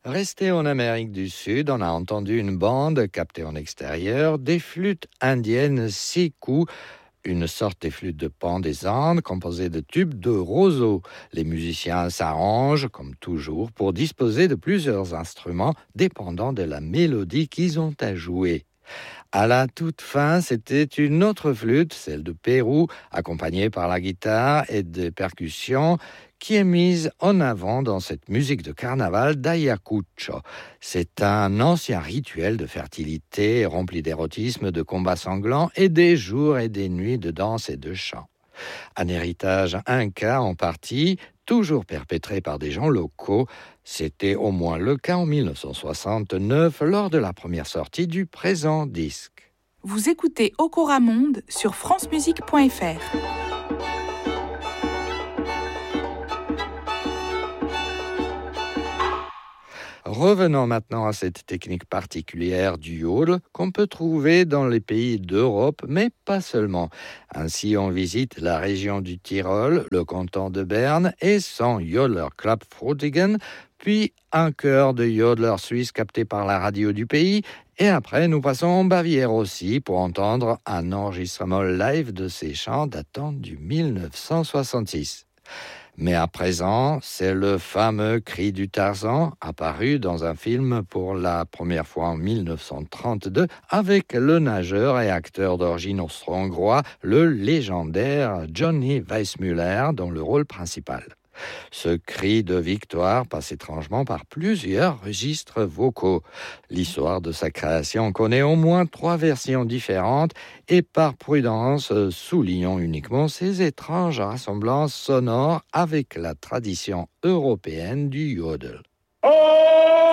Resté en Amérique du Sud, on a entendu une bande captée en extérieur des flûtes indiennes siku, une sorte des flûtes de Pan des Andes composées de tubes de roseau. Les musiciens s'arrangent, comme toujours, pour disposer de plusieurs instruments dépendant de la mélodie qu'ils ont à jouer. À la toute fin, c'était une autre flûte, celle de Pérou, accompagnée par la guitare et des percussions, qui est mise en avant dans cette musique de carnaval d'Ayacucho. C'est un ancien rituel de fertilité rempli d'érotisme, de combats sanglants et des jours et des nuits de danse et de chant. Un héritage inca en partie, toujours perpétré par des gens locaux. C'était au moins le cas en 1969 lors de la première sortie du présent disque. Vous écoutez Okora Monde sur francemusique.fr. Revenons maintenant à cette technique particulière du yodel qu'on peut trouver dans les pays d'Europe, mais pas seulement. Ainsi, on visite la région du Tyrol, le canton de Berne et son Jodler Club Frutigen, puis un chœur de yodelers suisses capté par la radio du pays. Et après, nous passons en Bavière aussi pour entendre un enregistrement live de ces chants datant du 1966. Mais à présent, c'est le fameux cri du Tarzan, apparu dans un film pour la première fois en 1932, avec le nageur et acteur d'origine austro-hongrois, le légendaire Johnny Weissmuller, dans le rôle principal. Ce cri de victoire passe étrangement par plusieurs registres vocaux. L'histoire de sa création connaît au moins 3 versions différentes et par prudence, soulignons uniquement ces étranges ressemblances sonores avec la tradition européenne du yodel. Oh!